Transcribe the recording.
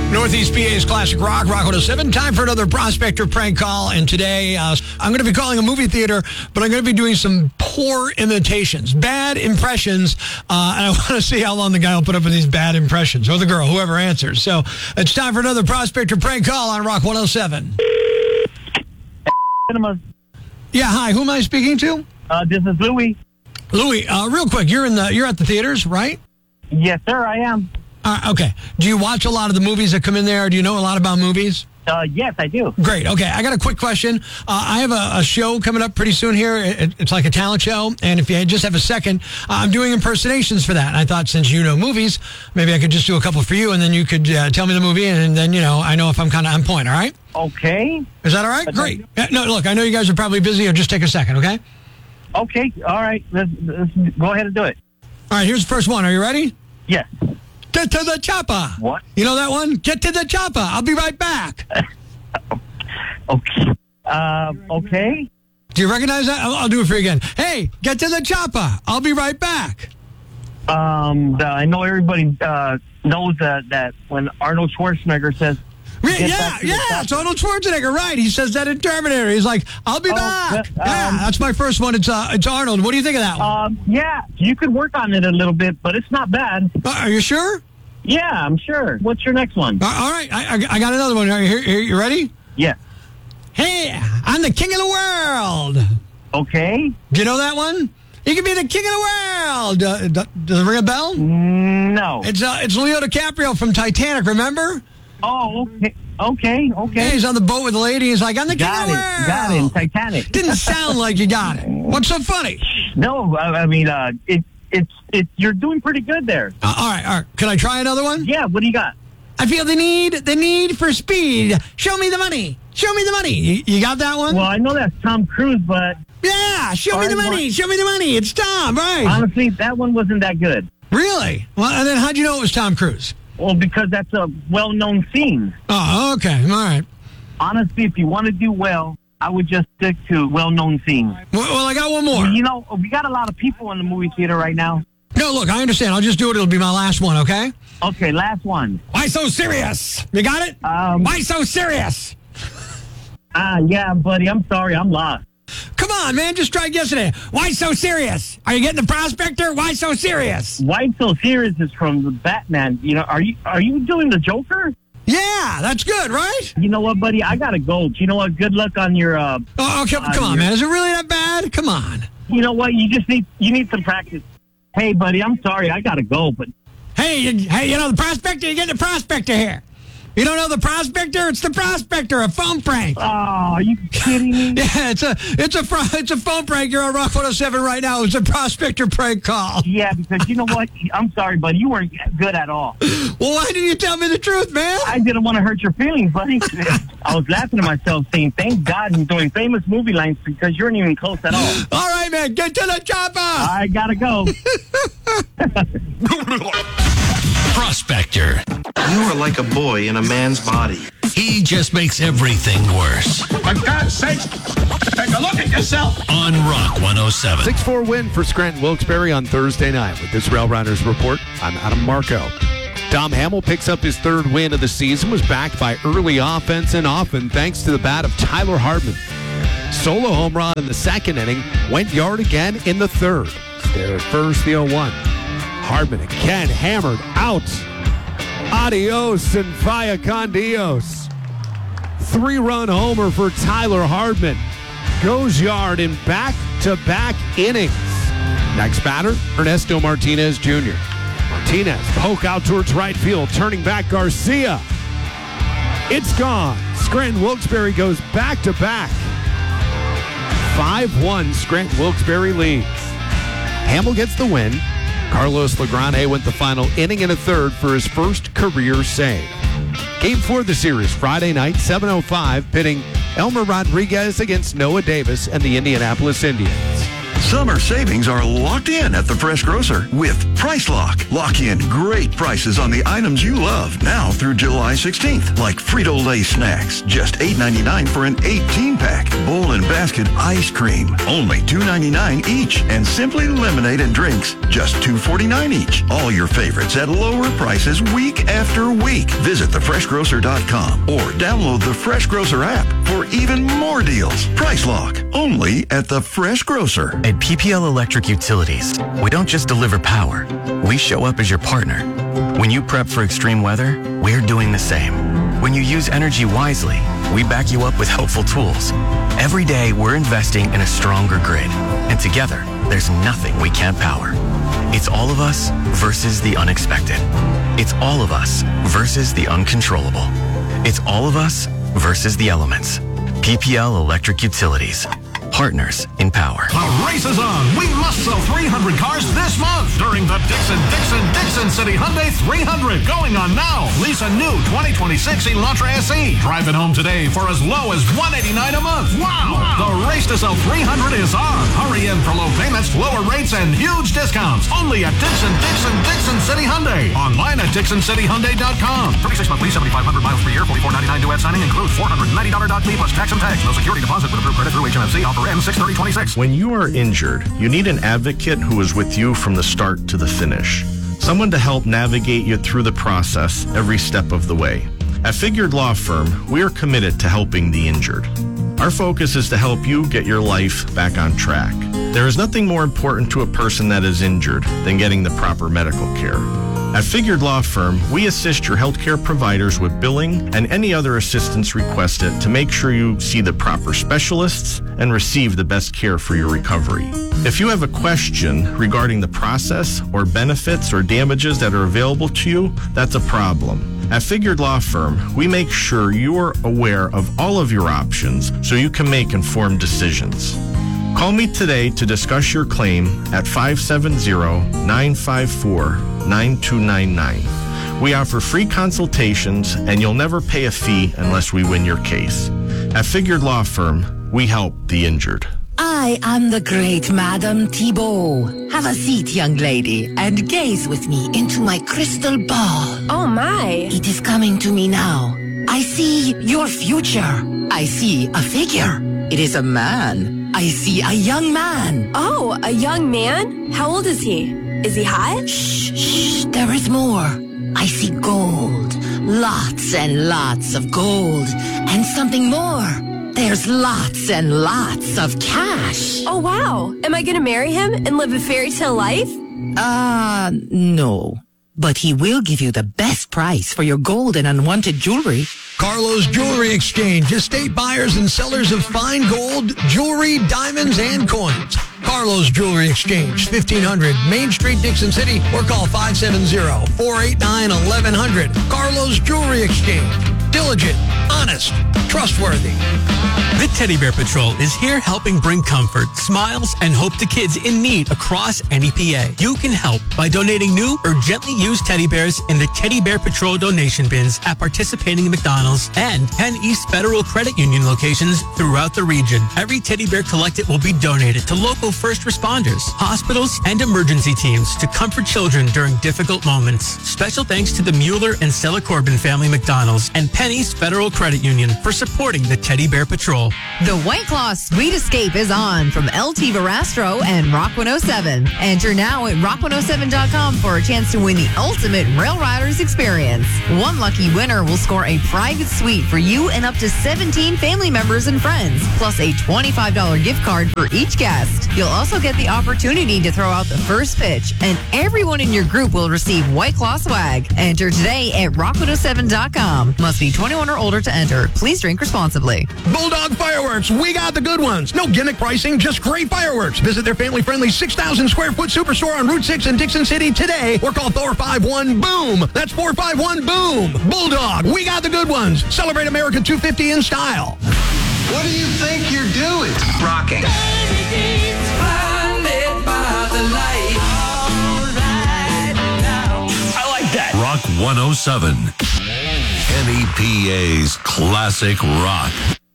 Northeast PA's Classic Rock 107. Time for another Prospector prank call. And today, I'm going to be calling a movie theater, but I'm going to be doing some poor imitations, bad impressions. And I want to see how long the guy will put up with these bad impressions, or the girl, whoever answers. So it's time for another Prospector prank call on Rock 107. Yeah, hi. Who am I speaking to? This is Louis. Louis, real quick, you're at the theaters, right? Yes, sir, I am. Okay. Do you watch a lot of the movies that come in there? Do you know a lot about movies? Yes, I do. Great. Okay. I got a quick question. I have a show coming up pretty soon here. It's like a talent show. And if you just have a second, I'm doing impersonations for that. And I thought since you know movies, maybe I could just do a couple for you, and then you could tell me the movie, and then, I know if I'm kind of on point. All right? Okay. Is that all right? Great. No, look, I know you guys are probably busy. I'll just take a second, okay? Okay. All right. Let's go ahead and do it. All right. Here's the first one. Are you ready? Yes. Get to the chopper. What? You know that one? Get to the chopper. I'll be right back. Okay. Okay. Do you recognize that? I'll do it for you again. Hey, get to the chopper. I'll be right back. I know everybody knows that when Arnold Schwarzenegger says, Yeah, it's Arnold Schwarzenegger, right? He says that in Terminator. He's like, I'll be back. That's my first one. It's Arnold. What do you think of that one? Yeah, you could work on it a little bit, but it's not bad. Are you sure? Yeah, I'm sure. What's your next one? All right, I got another one. Are you ready? Yeah. Hey, I'm the king of the world. Okay. Do you know that one? You can be the king of the world. Does it ring a bell? No. It's Leo DiCaprio from Titanic, remember? Oh, okay. Yeah, he's on the boat with the lady. He's like, I'm the king of the world. Got it. Titanic. Didn't sound like you got it. What's so funny? No, I mean, you're doing pretty good there. All right. Can I try another one? Yeah, what do you got? I feel the need for speed. Show me the money. Show me the money. You got that one? Well, I know that's Tom Cruise, but... Yeah, show me the money. Show me the money. It's Tom, right? Honestly, that one wasn't that good. Really? Well, and then how'd you know it was Tom Cruise? Well, because that's a well-known scene. Oh, okay. All right. Honestly, if you want to do well, I would just stick to well-known scenes. Well, I got one more. We got a lot of people in the movie theater right now. No, look, I understand. I'll just do it. It'll be my last one, okay? Okay, last one. Why so serious? You got it? Why so serious? Yeah, buddy, I'm sorry. I'm lost. Come on, man. Just tried yesterday. Why so serious? Are you getting the Prospector? Why so serious? Why so serious is from the Batman. Are you doing the Joker? Yeah, that's good, right? You know what, buddy? I gotta go. You know what? Good luck on your. Come on, man. Is it really that bad? Come on. You know what? You need some practice. Hey, buddy, I'm sorry. I gotta go, but. Hey, the Prospector. You get the Prospector here. You don't know the Prospector? It's the Prospector, a phone prank. Oh, are you kidding me? Yeah, it's a phone prank. You're on Rock 107 right now. It's a Prospector prank call. Yeah, because you know what? I'm sorry, buddy. You weren't good at all. Well, why didn't you tell me the truth, man? I didn't want to hurt your feelings, buddy. I was laughing to myself saying, thank God I'm doing famous movie lines because you weren't even close at all. All right, man. Get to the chopper. I gotta go. Prospector. You are like a boy in a man's body. He just makes everything worse. For God's sake, take a look at yourself. On Rock 107. 6-4 win for Scranton Wilkes-Barre on Thursday night. With this Rail Runners report, I'm Adam Marco. Dom Hamill picks up his third win of the season, was backed by early offense and often thanks to the bat of Tyler Hardman. Solo home run in the second inning, went yard again in the third. There at first, the 0-1. Hardman again hammered out. Adios and via con Dios. 3-run homer for Tyler Hardman. Goes yard in back-to-back innings. Next batter, Ernesto Martinez Jr. Martinez poke out towards right field, turning back Garcia. It's gone. Scranton Wilkes-Barre goes back-to-back. 5-1 Scranton Wilkes-Barre leads. Hamill gets the win. Carlos Legrande went the final inning and a third for his first career save. Game 4 of the series, Friday night, 7:05, pitting Elmer Rodriguez against Noah Davis and the Indianapolis Indians. Summer savings are locked in at the Fresh Grocer with Price Lock. Lock in great prices on the items you love now through July 16th, like Frito-Lay snacks, just $8.99 for an 18-pack. Bowl and basket ice cream, only $2.99 each. And Simply Lemonade and drinks, just $2.49 each. All your favorites at lower prices week after week. Visit thefreshgrocer.com or download the Fresh Grocer app for even more deals. Price Lock, only at the Fresh Grocer. At PPL Electric Utilities, we don't just deliver power, we show up as your partner. When you prep for extreme weather, we're doing the same. When you use energy wisely, we back you up with helpful tools. Every day, we're investing in a stronger grid. And together, there's nothing we can't power. It's all of us versus the unexpected. It's all of us versus the uncontrollable. It's all of us versus the elements. PPL Electric Utilities. Partners in power. The race is on. We must sell 300 cars this month during the Dixon City Hyundai 300 going on now. Lease a new 2026 Elantra SE. Drive it home today for as low as $189 a month. Wow. The race to sell 300 is on. Hurry in for low payments, lower rates, and huge discounts. Only at Dixon City Hyundai. Online at DixonCityHyundai.com. 36-month lease, 7,500 miles per year, $44.99 due at signing. Includes $490 doc fee plus tax and tax. No security deposit with approved credit through HMFC. Offer ends 6/30/26. When you are injured, you need an advocate who is with you from the start to the finish. Someone to help navigate you through the process every step of the way. At Figured Law Firm, we are committed to helping the injured. Our focus is to help you get your life back on track. There is nothing more important to a person that is injured than getting the proper medical care. At Figured Law Firm, we assist your healthcare providers with billing and any other assistance requested to make sure you see the proper specialists and receive the best care for your recovery. If you have a question regarding the process or benefits or damages that are available to you, that's a problem. At Figured Law Firm, we make sure you are aware of all of your options so you can make informed decisions. Call me today to discuss your claim at 570-954-9299. We offer free consultations, and you'll never pay a fee unless we win your case. At Figured Law Firm, we help the injured. I am the great Madame Thibault. Have a seat, young lady, and gaze with me into my crystal ball. Oh, my. It is coming to me now. I see your future. I see a figure. It is a man. I see a young man. Oh, a young man? How old is he? Is he hot? Shh, there is more. I see gold. Lots and lots of gold. And something more. There's lots and lots of cash. Oh, wow. Am I going to marry him and live a fairy tale life? No. But he will give you the best price for your gold and unwanted jewelry. Carlos Jewelry Exchange. Estate buyers and sellers of fine gold, jewelry, diamonds, and coins. Carlos Jewelry Exchange, 1500 Main Street, Dixon City, or call 570-489-1100. Carlos Jewelry Exchange. Diligent, honest, trustworthy. The Teddy Bear Patrol is here helping bring comfort, smiles, and hope to kids in need across NEPA. You can help by donating new or gently used teddy bears in the Teddy Bear Patrol donation bins at participating McDonald's and Penn East Federal Credit Union locations throughout the region. Every teddy bear collected will be donated to local first responders, hospitals, and emergency teams to comfort children during difficult moments. Special thanks to the Mueller and Stella Corbin family McDonald's and Penn East Federal Credit Union for supporting the Teddy Bear Patrol. The White Claw Sweet Escape is on from LT Verastro and Rock 107. Enter now at rock107.com for a chance to win the ultimate Rail Riders experience. One lucky winner will score a private suite for you and up to 17 family members and friends, plus a $25 gift card for each guest. You'll also get the opportunity to throw out the first pitch, and everyone in your group will receive White Claw swag. Enter today at rock107.com. Must be 21 or older to enter. Please drink responsibly. Bulldog Fireworks, we got the good ones. No gimmick pricing, just great fireworks. Visit their family-friendly 6,000 square foot superstore on Route 6 in Dixon City today or call 451-BOOM. That's 451-BOOM. Bulldog, we got the good ones. Celebrate America 250 in style. What do you think you're doing? Rocking. I like that. Rock 107. NEPA's classic rock.